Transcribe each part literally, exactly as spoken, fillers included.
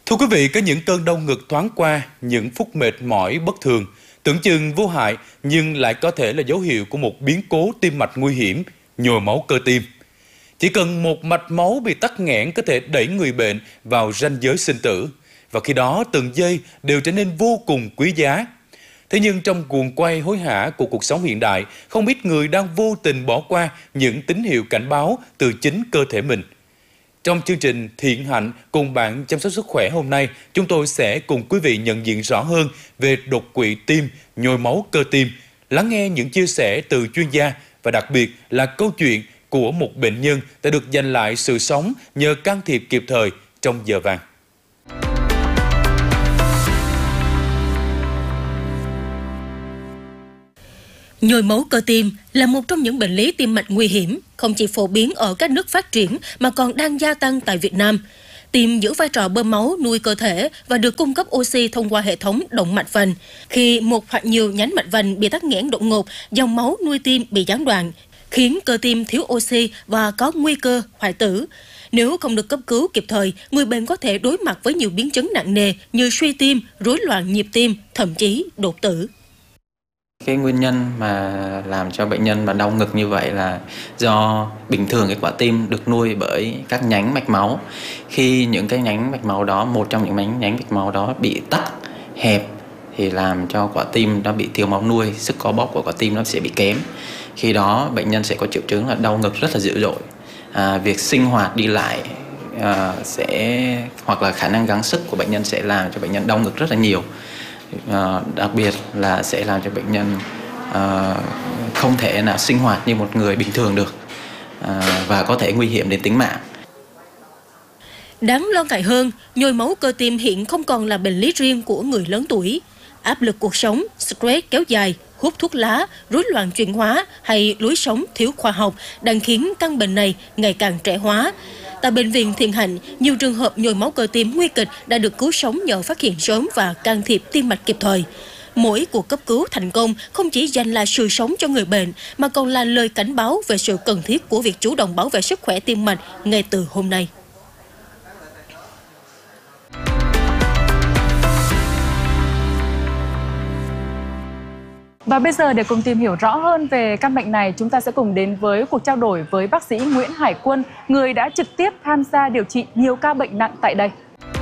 Thưa quý vị, có những cơn đau ngực thoáng qua, những phút mệt mỏi bất thường, tưởng chừng vô hại nhưng lại có thể là dấu hiệu của một biến cố tim mạch nguy hiểm, nhồi máu cơ tim. Chỉ cần một mạch máu bị tắc nghẽn có thể đẩy người bệnh vào ranh giới sinh tử, và khi đó từng giây đều trở nên vô cùng quý giá. Thế nhưng trong guồng quay hối hả của cuộc sống hiện đại, không ít người đang vô tình bỏ qua những tín hiệu cảnh báo từ chính cơ thể mình. Trong chương trình Thiện Hạnh cùng bạn chăm sóc sức khỏe hôm nay, chúng tôi sẽ cùng quý vị nhận diện rõ hơn về đột quỵ tim, nhồi máu cơ tim, lắng nghe những chia sẻ từ chuyên gia và đặc biệt là câu chuyện của một bệnh nhân đã được giành lại sự sống nhờ can thiệp kịp thời trong giờ vàng. Nhồi máu cơ tim là một trong những bệnh lý tim mạch nguy hiểm, không chỉ phổ biến ở các nước phát triển mà còn đang gia tăng tại Việt Nam. Tim giữ vai trò bơm máu nuôi cơ thể và được cung cấp oxy thông qua hệ thống động mạch vành. Khi một hoặc nhiều nhánh mạch vành bị tắc nghẽn đột ngột, dòng máu nuôi tim bị gián đoạn, khiến cơ tim thiếu oxy và có nguy cơ hoại tử. Nếu không được cấp cứu kịp thời, người bệnh có thể đối mặt với nhiều biến chứng nặng nề như suy tim, rối loạn nhịp tim, thậm chí đột tử. Cái nguyên nhân mà làm cho bệnh nhân mà đau ngực như vậy là do bình thường cái quả tim được nuôi bởi các nhánh mạch máu. Khi những cái nhánh mạch máu đó, một trong những nhánh nhánh mạch máu đó bị tắc, hẹp thì làm cho quả tim nó bị thiếu máu nuôi, sức co bóp của quả tim nó sẽ bị kém. Khi đó bệnh nhân sẽ có triệu chứng là đau ngực rất là dữ dội. À, việc sinh hoạt đi lại à, sẽ hoặc là khả năng gắng sức của bệnh nhân sẽ làm cho bệnh nhân đau ngực rất là nhiều. À, đặc biệt là sẽ làm cho bệnh nhân à, không thể nào sinh hoạt như một người bình thường được à, và có thể nguy hiểm đến tính mạng. Đáng lo ngại hơn, nhồi máu cơ tim hiện không còn là bệnh lý riêng của người lớn tuổi. Áp lực cuộc sống, stress kéo dài, hút thuốc lá, rối loạn chuyển hóa hay lối sống thiếu khoa học đang khiến căn bệnh này ngày càng trẻ hóa. Tại Bệnh viện Thiện Hạnh, nhiều trường hợp nhồi máu cơ tim nguy kịch đã được cứu sống nhờ phát hiện sớm và can thiệp tim mạch kịp thời. Mỗi cuộc cấp cứu thành công không chỉ dành lại sự sống cho người bệnh, mà còn là lời cảnh báo về sự cần thiết của việc chủ động bảo vệ sức khỏe tim mạch ngay từ hôm nay. Và bây giờ để cùng tìm hiểu rõ hơn về căn bệnh này, chúng ta sẽ cùng đến với cuộc trao đổi với bác sĩ Nguyễn Hải Quân, người đã trực tiếp tham gia điều trị nhiều ca bệnh nặng tại đây.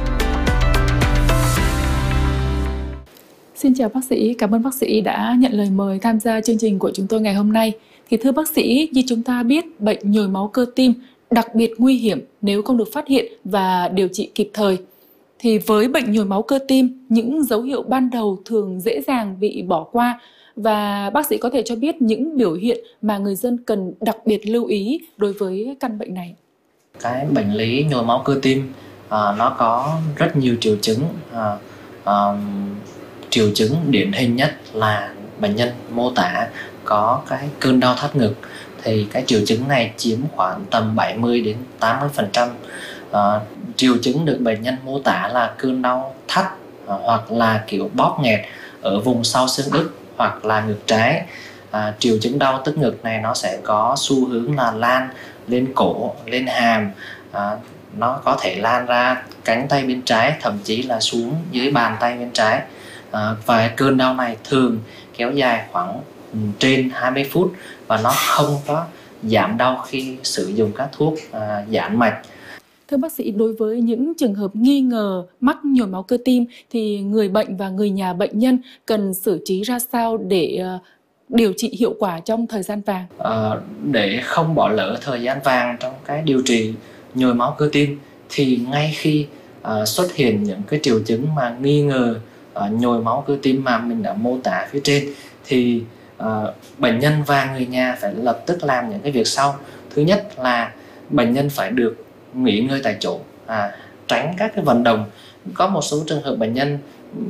Xin chào bác sĩ, cảm ơn bác sĩ đã nhận lời mời tham gia chương trình của chúng tôi ngày hôm nay. Thì thưa bác sĩ, như chúng ta biết, bệnh nhồi máu cơ tim đặc biệt nguy hiểm nếu không được phát hiện và điều trị kịp thời. Thì với bệnh nhồi máu cơ tim, những dấu hiệu ban đầu thường dễ dàng bị bỏ qua. Và bác sĩ có thể cho biết những biểu hiện mà người dân cần đặc biệt lưu ý đối với căn bệnh này. Cái bệnh lý nhồi máu cơ tim à, nó có rất nhiều triệu chứng. À, à, triệu chứng điển hình nhất là bệnh nhân mô tả có cái cơn đau thắt ngực. Thì cái triệu chứng này chiếm khoảng tầm bảy mươi đến tám mươi phần trăm. À, triệu chứng được bệnh nhân mô tả là cơn đau thắt à, hoặc là kiểu bóp nghẹt ở vùng sau xương ức hoặc là ngực trái. À, triệu chứng đau tức ngực này nó sẽ có xu hướng là lan lên cổ, lên hàm, à, nó có thể lan ra cánh tay bên trái, thậm chí là xuống dưới bàn tay bên trái. À, và cơn đau này thường kéo dài khoảng trên hai mươi phút và nó không có giảm đau khi sử dụng các thuốc à, giãn mạch. Thưa bác sĩ, đối với những trường hợp nghi ngờ mắc nhồi máu cơ tim thì người bệnh và người nhà bệnh nhân cần xử trí ra sao để uh, điều trị hiệu quả trong thời gian vàng? À, để không bỏ lỡ thời gian vàng trong cái điều trị nhồi máu cơ tim thì ngay khi uh, xuất hiện những cái triệu chứng mà nghi ngờ uh, nhồi máu cơ tim mà mình đã mô tả phía trên thì uh, bệnh nhân và người nhà phải lập tức làm những cái việc sau. Thứ nhất là bệnh nhân phải được nghỉ ngơi tại chỗ, à, tránh các cái vận động. Có một số trường hợp bệnh nhân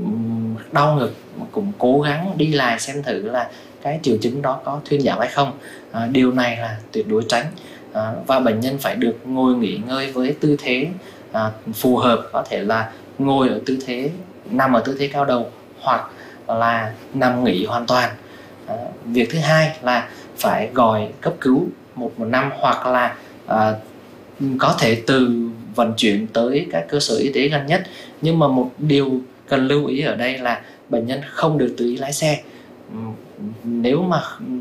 đau ngực cũng cố gắng đi lại xem thử là cái triệu chứng đó có thuyên giảm hay không. À, điều này là tuyệt đối tránh. À, và bệnh nhân phải được ngồi nghỉ ngơi với tư thế à, phù hợp, có thể là ngồi ở tư thế nằm ở tư thế cao đầu hoặc là nằm nghỉ hoàn toàn. À, việc thứ hai là phải gọi cấp cứu một một năm hoặc là à, có thể từ vận chuyển tới các cơ sở y tế gần nhất. Nhưng mà một điều cần lưu ý ở đây là bệnh nhân không được tự ý lái xe. Nếu mà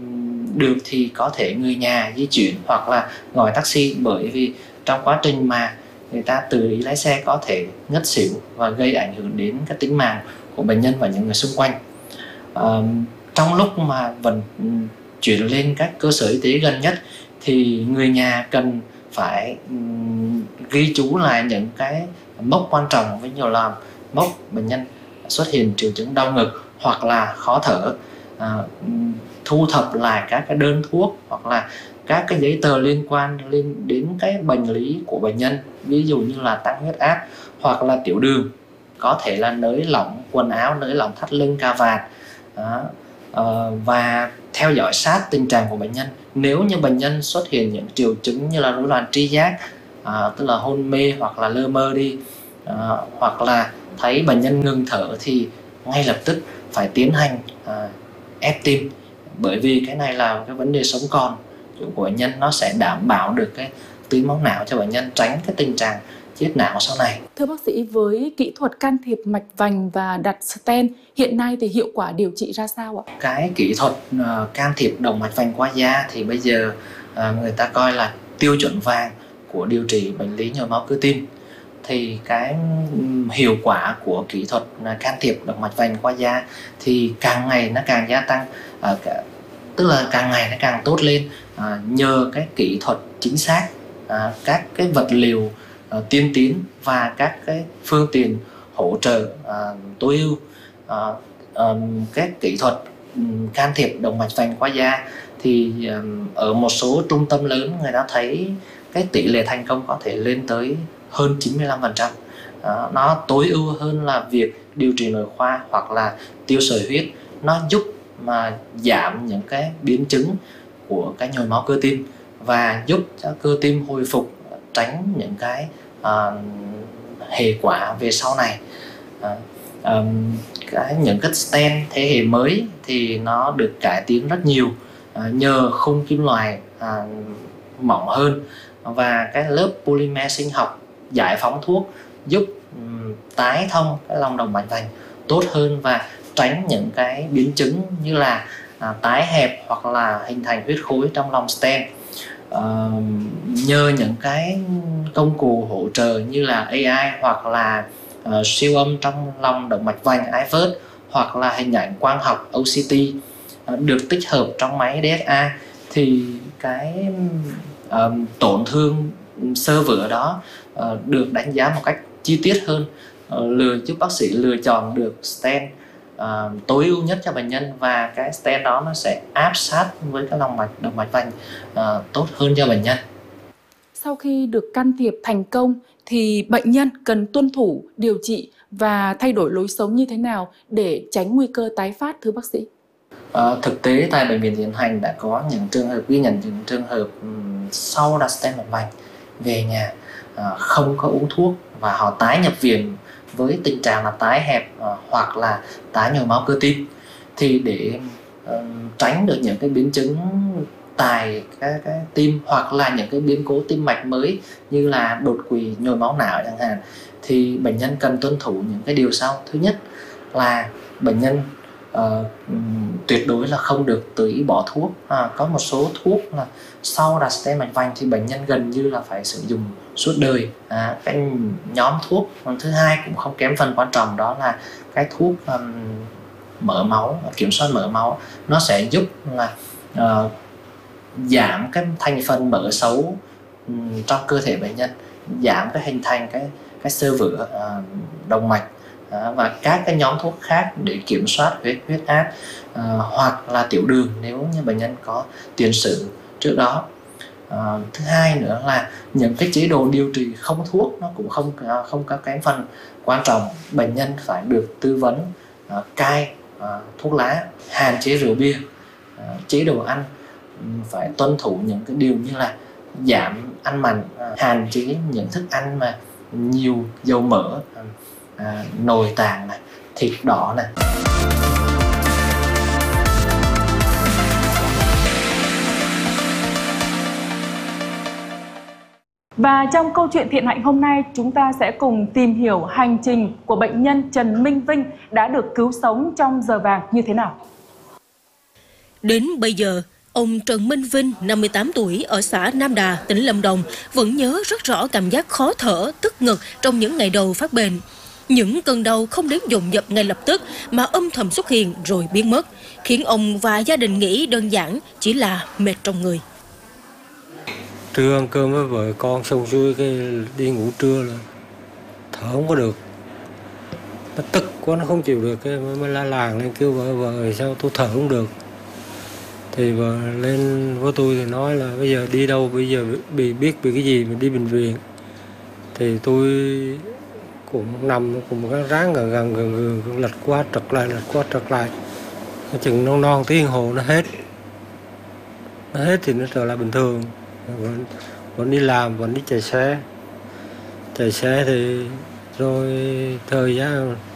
được thì có thể người nhà di chuyển hoặc là gọi taxi, bởi vì trong quá trình mà người ta tự ý lái xe có thể ngất xỉu và gây ảnh hưởng đến cái tính mạng của bệnh nhân và những người xung quanh. À, trong lúc mà vận chuyển lên các cơ sở y tế gần nhất thì người nhà cần phải um, ghi chú lại những cái mốc quan trọng, ví dụ là mốc bệnh nhân xuất hiện triệu chứng đau ngực hoặc là khó thở, à, thu thập lại các cái đơn thuốc hoặc là các cái giấy tờ liên quan liên đến cái bệnh lý của bệnh nhân, ví dụ như là tăng huyết áp hoặc là tiểu đường, có thể là nới lỏng quần áo, nới lỏng thắt lưng, cà vạt. Đó. À, và theo dõi sát tình trạng của bệnh nhân. Nếu như bệnh nhân xuất hiện những triệu chứng như là rối loạn tri giác, à, tức là hôn mê hoặc là lơ mơ đi, à, hoặc là thấy bệnh nhân ngừng thở thì ngay lập tức phải tiến hành à, ép tim, bởi vì cái này là cái vấn đề sống còn của bệnh nhân, nó sẽ đảm bảo được cái tưới máu não cho bệnh nhân, tránh cái tình trạng chết não sau này. Thưa bác sĩ, với kỹ thuật can thiệp mạch vành và đặt stent hiện nay thì hiệu quả điều trị ra sao ạ? Cái kỹ thuật uh, can thiệp động mạch vành qua da thì bây giờ uh, người ta coi là tiêu chuẩn vàng của điều trị bệnh lý nhồi máu cơ tim. Thì cái um, hiệu quả của kỹ thuật uh, can thiệp động mạch vành qua da thì càng ngày nó càng gia tăng, uh, cả, tức là càng ngày nó càng tốt lên, uh, nhờ cái kỹ thuật chính xác, uh, các cái vật liệu Uh, tiên tiến và các cái phương tiện hỗ trợ uh, tối ưu. Uh, um, các kỹ thuật um, can thiệp động mạch vành qua da thì um, ở một số trung tâm lớn người ta thấy cái tỷ lệ thành công có thể lên tới hơn chín mươi lăm phần trăm. Uh, nó tối ưu hơn là việc điều trị nội khoa hoặc là tiêu sợi huyết. Nó giúp mà giảm những cái biến chứng của cái nhồi máu cơ tim và giúp cho cơ tim hồi phục, tránh những cái uh, hệ quả về sau này. Uh, um, cái những cái stent thế hệ mới thì nó được cải tiến rất nhiều uh, nhờ khung kim loại uh, mỏng hơn và cái lớp polymer sinh học giải phóng thuốc giúp um, tái thông cái lòng động mạch vành tốt hơn và tránh những cái biến chứng như là uh, tái hẹp hoặc là hình thành huyết khối trong lòng stent. Uh, nhờ những cái công cụ hỗ trợ như là a i hoặc là uh, siêu âm trong lòng động mạch vành i vớt hoặc là hình ảnh quang học o xê tê uh, được tích hợp trong máy đê ét a thì cái uh, tổn thương xơ vữa đó uh, được đánh giá một cách chi tiết hơn, uh, lừa giúp bác sĩ lựa chọn được stent uh, tối ưu nhất cho bệnh nhân, và cái stent đó nó sẽ áp sát với cái lòng mạch động mạch vành uh, tốt hơn cho bệnh nhân. Sau khi được can thiệp thành công thì bệnh nhân cần tuân thủ điều trị và thay đổi lối sống như thế nào để tránh nguy cơ tái phát, thưa bác sĩ? À, thực tế tại bệnh viện Tiến Hành đã có những trường hợp ghi nhận những trường hợp um, sau đặt stent mạch vành về nhà uh, không có uống thuốc và họ tái nhập viện với tình trạng là tái hẹp uh, hoặc là tái nhồi máu cơ tim. Thì để uh, tránh được những cái biến chứng tại cái, cái tim hoặc là những cái biến cố tim mạch mới như là đột quỵ, nhồi máu não chẳng hạn, thì bệnh nhân cần tuân thủ những cái điều sau. Thứ nhất là bệnh nhân uh, tuyệt đối là không được tự ý bỏ thuốc. À, có một số thuốc là sau đặt stent mạch vành thì bệnh nhân gần như là phải sử dụng suốt đời. À, cái nhóm thuốc thứ hai cũng không kém phần quan trọng, đó là cái thuốc um, mỡ máu, kiểm soát mỡ máu. Nó sẽ giúp là uh, giảm cái thành phần mỡ xấu um, trong cơ thể bệnh nhân, giảm cái hình thành cái cái xơ vữa uh, động mạch uh, và các cái nhóm thuốc khác để kiểm soát huyết huyết áp uh, hoặc là tiểu đường nếu như bệnh nhân có tiền sử trước đó. Uh, thứ hai nữa là những cái chế độ điều trị không thuốc nó cũng không uh, không có kém phần quan trọng. Bệnh nhân phải được tư vấn uh, cai uh, thuốc lá, hạn chế rượu bia, uh, chế độ ăn phải tuân thủ những cái điều như là giảm ăn mặn, hạn chế những thức ăn mà nhiều dầu mỡ, à, nội tạng này, thịt đỏ này. Và trong câu chuyện thiện hạnh hôm nay, chúng ta sẽ cùng tìm hiểu hành trình của bệnh nhân Trần Minh Vinh đã được cứu sống trong giờ vàng như thế nào. Đến bây giờ, ông Trần Minh Vinh, năm mươi tám tuổi, ở xã Nam Đà, tỉnh Lâm Đồng, vẫn nhớ rất rõ cảm giác khó thở, tức ngực trong những ngày đầu phát bệnh. Những cơn đau không đến dồn dập ngay lập tức mà âm thầm xuất hiện rồi biến mất, khiến ông và gia đình nghĩ đơn giản chỉ là mệt trong người. Trưa ăn cơm với vợ con xong xuôi cái đi ngủ trưa là thở không có được, nó tức quá, nó không chịu được, cái mới la làng lên kêu vợ vợ sao tôi thở không được. Thì vợ lên với tôi thì nói là bây giờ đi đâu, bây giờ bị biết bị cái gì mình đi bệnh viện. Thì tôi cũng nằm cũng ráng ráng gần gần gần gần lật qua trật lại lật qua trật lại, chừng non non tiếng hồ nó hết, nó hết thì nó trở lại bình thường. Vẫn, vẫn đi làm, vẫn đi chạy xe chạy xe thì rồi thời gian